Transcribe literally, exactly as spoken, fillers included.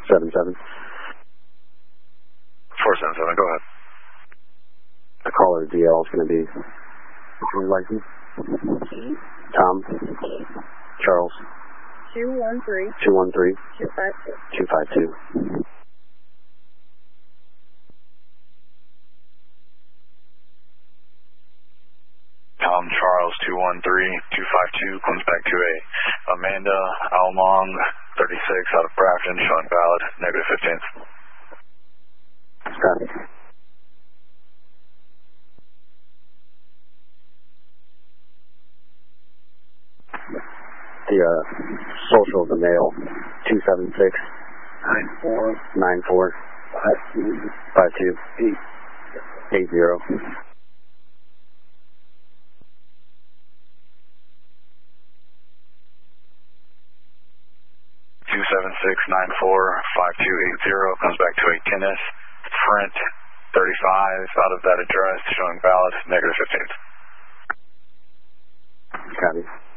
seven seven. four seven seven, go ahead. The caller D L is going to be your license. Tom. Charles. two one three. two one three. two five two. two five two. Tom Charles two one three two five two comes back to a Amanda Almong thirty-six out of Brafton showing valid negative fifteen. Copy. The uh, social of the male two seven six nine four nine four five two five two eight eight zero. two seven six nine four five two eight zero comes back to a Kenneth Front thirty-five out of that address showing valid negative fifteen. Copy.